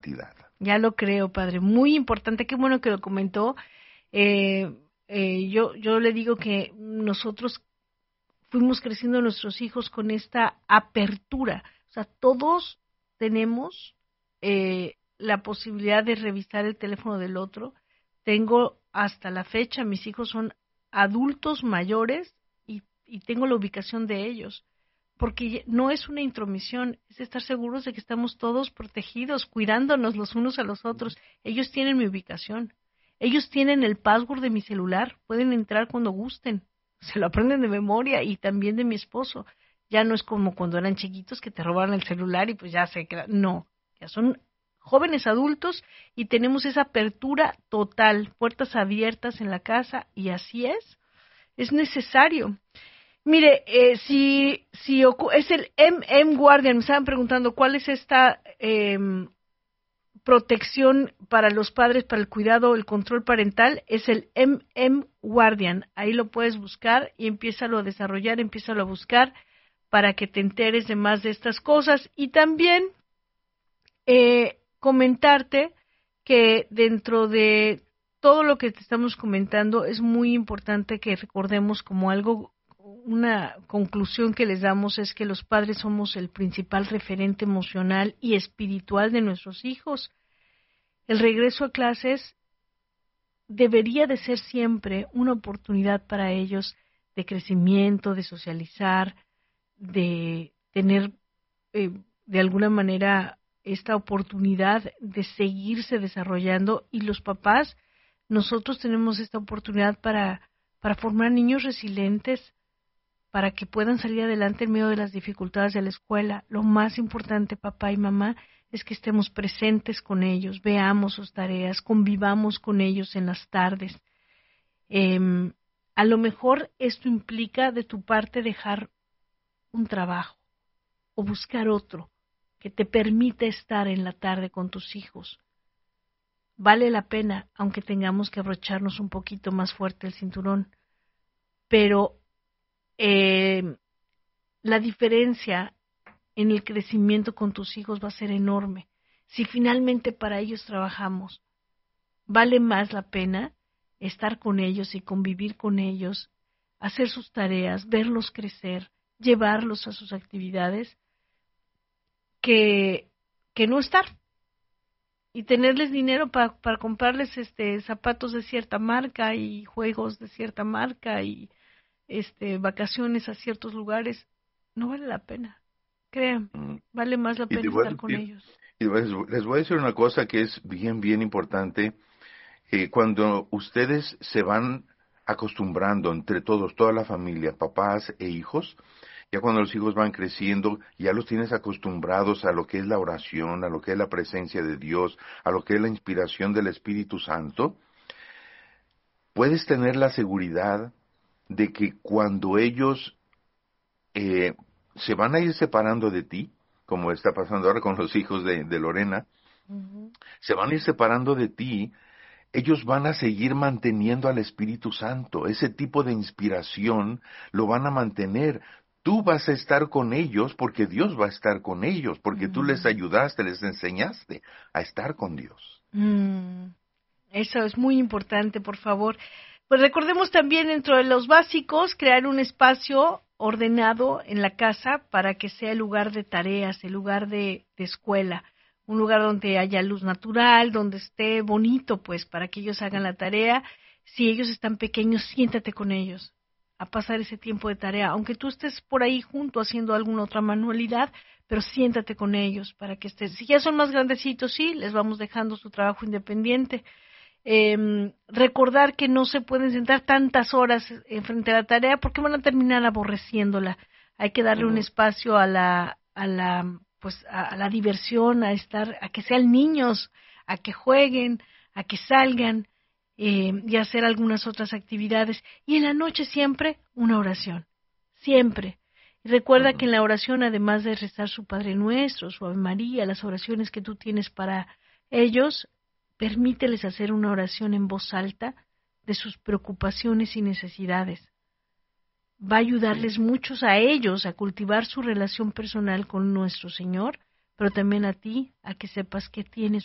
santidad. Ya lo creo, padre. Muy importante. Qué bueno que lo comentó. Yo le digo que nosotros fuimos creciendo nuestros hijos con esta apertura. O sea, todos tenemos la posibilidad de revisar el teléfono del otro. Tengo hasta la fecha, mis hijos son adultos mayores y tengo la ubicación de ellos. Porque no es una intromisión, es estar seguros de que estamos todos protegidos, cuidándonos los unos a los otros. Ellos tienen mi ubicación, ellos tienen el password de mi celular, pueden entrar cuando gusten, se lo aprenden de memoria y también de mi esposo. Ya no es como cuando eran chiquitos que te robaron el celular y pues ya se queda. No, ya son jóvenes adultos y tenemos esa apertura total, puertas abiertas en la casa y así es necesario. Mire, es el Guardian, me estaban preguntando cuál es esta protección para los padres, para el cuidado, el control parental, es el Guardian. Ahí lo puedes buscar y empiézalo a desarrollar, empiézalo a buscar para que te enteres de más de estas cosas. Y también comentarte que dentro de todo lo que te estamos comentando es muy importante que recordemos como algo. Una conclusión que les damos es que los padres somos el principal referente emocional y espiritual de nuestros hijos. El regreso a clases debería de ser siempre una oportunidad para ellos de crecimiento, de socializar, de tener de alguna manera esta oportunidad de seguirse desarrollando y los papás, nosotros tenemos esta oportunidad para formar niños resilientes, para que puedan salir adelante en medio de las dificultades de la escuela. Lo más importante, papá y mamá, es que estemos presentes con ellos, veamos sus tareas, convivamos con ellos en las tardes. A lo mejor esto implica de tu parte dejar un trabajo o buscar otro que te permita estar en la tarde con tus hijos. Vale la pena, aunque tengamos que abrocharnos un poquito más fuerte el cinturón, pero la diferencia en el crecimiento con tus hijos va a ser enorme. Si finalmente para ellos trabajamos, vale más la pena estar con ellos y convivir con ellos, hacer sus tareas, verlos crecer, llevarlos a sus actividades, que no estar y tenerles dinero para comprarles zapatos de cierta marca y juegos de cierta marca y vacaciones a ciertos lugares. No vale la pena, créanme, vale más la pena estar con ellos. Y les voy a decir una cosa que es bien, bien importante. Cuando ustedes se van acostumbrando entre todos, toda la familia, papás e hijos, ya cuando los hijos van creciendo, ya los tienes acostumbrados a lo que es la oración, a lo que es la presencia de Dios, a lo que es la inspiración del Espíritu Santo, puedes tener la seguridad de que cuando ellos se van a ir separando de ti, como está pasando ahora con los hijos de Lorena, se van a ir separando de ti, ellos van a seguir manteniendo al Espíritu Santo. Ese tipo de inspiración lo van a mantener. Tú vas a estar con ellos porque Dios va a estar con ellos, porque tú les ayudaste, les enseñaste a estar con Dios. Eso es muy importante, por favor. Pues recordemos también dentro de los básicos, crear un espacio ordenado en la casa para que sea el lugar de tareas, el lugar de escuela, un lugar donde haya luz natural, donde esté bonito, pues, para que ellos hagan la tarea. Si ellos están pequeños, siéntate con ellos a pasar ese tiempo de tarea, aunque tú estés por ahí junto haciendo alguna otra manualidad, pero siéntate con ellos para que estés. Si ya son más grandecitos, sí, les vamos dejando su trabajo independiente. Recordar que no se pueden sentar tantas horas frente a la tarea porque van a terminar aborreciéndola. Hay que darle un espacio a la diversión, a que sean niños, a que jueguen, a que salgan y hacer algunas otras actividades. Y en la noche siempre una oración, siempre. Y recuerda que en la oración, además de rezar su Padre Nuestro, su Ave María, las oraciones que tú tienes para ellos, permíteles hacer una oración en voz alta de sus preocupaciones y necesidades. Va a ayudarles muchos a ellos a cultivar su relación personal con nuestro Señor, pero también a ti, a que sepas que tienes